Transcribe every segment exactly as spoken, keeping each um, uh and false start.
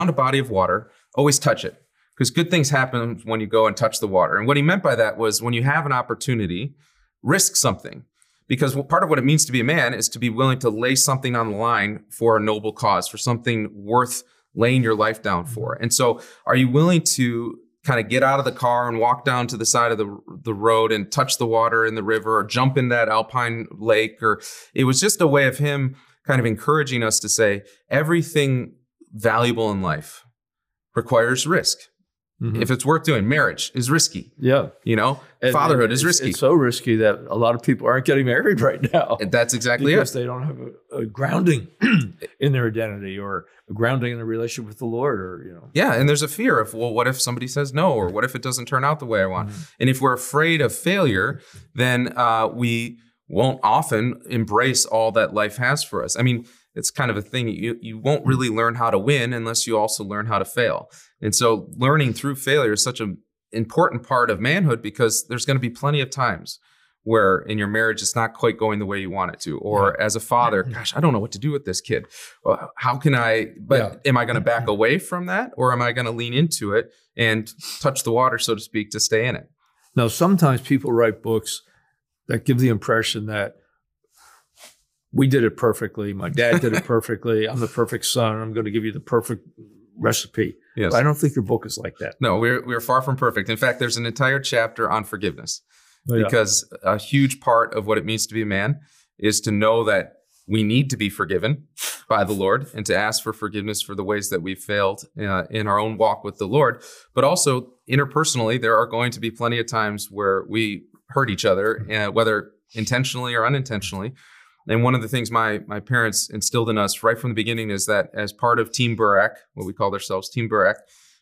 a body of water, always touch it, because good things happen when you go and touch the water. And what he meant by that was when you have an opportunity, risk something. Because part of what it means to be a man is to be willing to lay something on the line for a noble cause, for something worth laying your life down for. And so are you willing to kind of get out of the car and walk down to the side of the, the road and touch the water in the river, or jump in that alpine lake? Or it was just a way of him kind of encouraging us to say everything valuable in life requires risk. Mm-hmm. If it's worth doing. Marriage is risky. Yeah. You know, and, fatherhood and is risky. It's so risky that a lot of people aren't getting married right now. And that's exactly because it. Because they don't have a, a grounding in their identity, or a grounding in a relationship with the Lord, or, you know. Yeah. And there's a fear of, well, what if somebody says no? Or what if it doesn't turn out the way I want? Mm-hmm. And if we're afraid of failure, then uh, we won't often embrace all that life has for us. I mean, it's kind of a thing. You, you won't really learn how to win unless you also learn how to fail. And so learning through failure is such an important part of manhood, because there's going to be plenty of times where in your marriage, it's not quite going the way you want it to. Or yeah. as a father, gosh, I don't know what to do with this kid. Well, how can I, but yeah. am I going to back away from that? Or am I going to lean into it and touch the water, so to speak, to stay in it? Now, sometimes people write books that give the impression that we did it perfectly. My dad did it perfectly. I'm the perfect son. I'm going to give you the perfect recipe. Yes. But I don't think your book is like that. No, we're we're far from perfect. In fact, there's an entire chapter on forgiveness, oh, yeah. because a huge part of what it means to be a man is to know that we need to be forgiven by the Lord, and to ask for forgiveness for the ways that we've failed uh, in our own walk with the Lord. But also interpersonally, there are going to be plenty of times where we hurt each other, uh, whether intentionally or unintentionally. And one of the things my my parents instilled in us right from the beginning is that as part of Team Burak, what we called ourselves, Team Burak,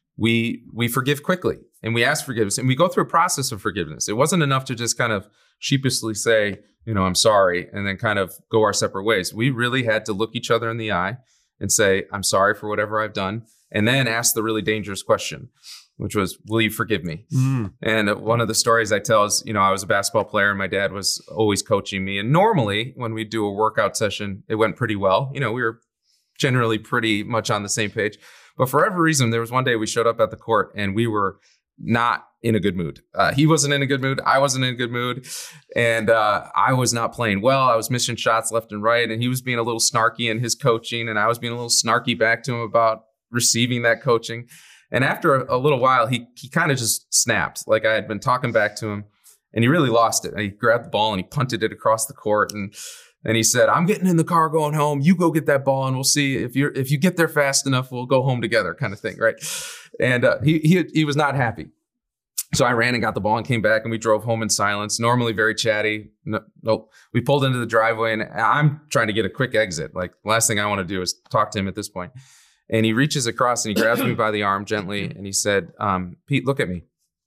we we forgive quickly, and we ask forgiveness, and we go through a process of forgiveness. It wasn't enough to just kind of sheepishly say, you know, I'm sorry, and then kind of go our separate ways. We really had to look each other in the eye and say, I'm sorry for whatever I've done, and then ask the really dangerous question, which was, will you forgive me? Mm. And one of the stories I tell is, you know, I was a basketball player and my dad was always coaching me. And normally when we do a workout session, it went pretty well. You know, we were generally pretty much on the same page. But for whatever reason, there was one day we showed up at the court and we were not in a good mood. Uh, he wasn't in a good mood. I wasn't in a good mood. And uh, I was not playing well. I was missing shots left and right. And he was being a little snarky in his coaching. And I was being a little snarky back to him about receiving that coaching. And after a, a little while, he he kind of just snapped. Like I had been talking back to him, and he really lost it. And he grabbed the ball and he punted it across the court. And and he said, I'm getting in the car going home. You go get that ball, and we'll see if you're if you get there fast enough, we'll go home together, kind of thing, right? And uh, he he he was not happy. So I ran and got the ball and came back, and we drove home in silence. Normally very chatty. No, nope. We pulled into the driveway, and I'm trying to get a quick exit. Like the last thing I want to do is talk to him at this point. And he reaches across and he grabs me by the arm gently, and he said, um, Pete, look at me.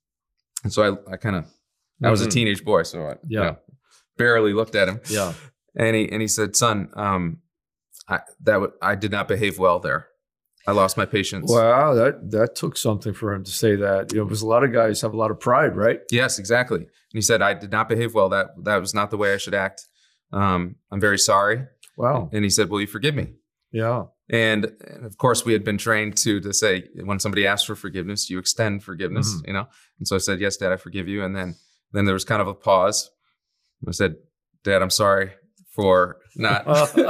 And so I, I kind of, I was a teenage boy, so I yeah. you know, barely looked at him. Yeah. And he and he said, son, um, I, that w- I did not behave well there. I lost my patience. Wow, that that took something for him to say that. You know, because a lot of guys have a lot of pride, right? Yes, exactly. And he said, I did not behave well. That that was not the way I should act. Um, I'm very sorry. Wow. And he said, will you forgive me? Yeah. And, and of course, we had been trained to to say when somebody asks for forgiveness, you extend forgiveness, mm-hmm. you know. And so I said, yes, Dad, I forgive you. And then then there was kind of a pause. I said, Dad, I'm sorry for not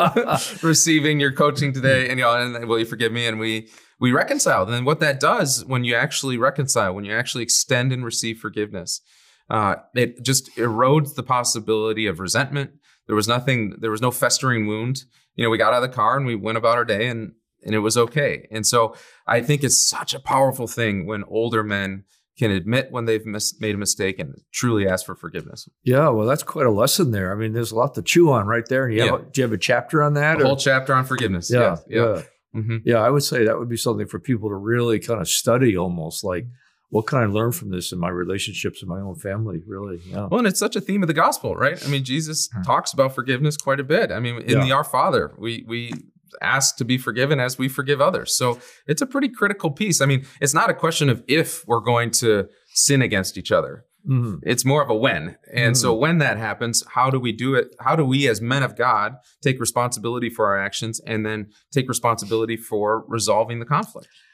receiving your coaching today. And, you know, and will you forgive me? And we we reconciled. And what that does when you actually reconcile, when you actually extend and receive forgiveness, uh, it just erodes the possibility of resentment. There was nothing, there was no festering wound. You know, we got out of the car and we went about our day, and and it was okay. And so I think it's such a powerful thing when older men can admit when they've mis- made a mistake and truly ask for forgiveness. Yeah, well, that's quite a lesson there. I mean, there's a lot to chew on right there. You have yeah. a, do you have a chapter on that? A or? whole chapter on forgiveness. Yeah, yeah. Yeah. Mm-hmm. yeah, I would say that would be something for people to really kind of study almost like, what can I learn from this in my relationships in my own family, really? Yeah. Well, and it's such a theme of the gospel, right? I mean, Jesus hmm. talks about forgiveness quite a bit. I mean, in yeah. the Our Father, we we ask to be forgiven as we forgive others. So it's a pretty critical piece. I mean, it's not a question of if we're going to sin against each other. Mm-hmm. It's more of a when. And mm-hmm. so when that happens, how do we do it? How do we as men of God take responsibility for our actions and then take responsibility for resolving the conflict?